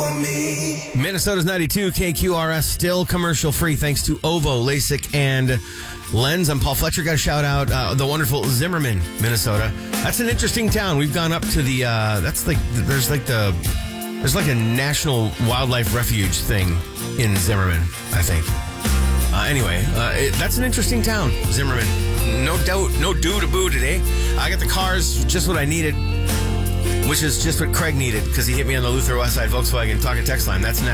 Minnesota's 92 KQRS, still commercial free thanks to Ovo, LASIK, and Lens. I'm Paul Fletcher. Got to shout out the wonderful Zimmerman, Minnesota. That's an interesting town. We've gone up to the there's like a national wildlife refuge thing in Zimmerman, I think. That's an interesting town, Zimmerman. No doubt, no do-to-boo today. I got the cars, just what I needed, which is just what Craig needed, because he hit me on the Luther Westside Volkswagen Talk and Text line. That's next.